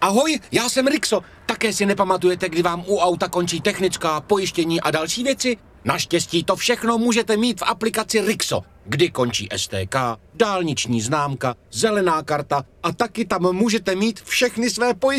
Ahoj, já jsem Rixo. Také si nepamatujete, kdy vám u auta končí technická, pojištění a další věci? Naštěstí to všechno můžete mít v aplikaci Rixo, kdy končí STK, dálniční známka, zelená karta a taky tam můžete mít všechny své pojistky.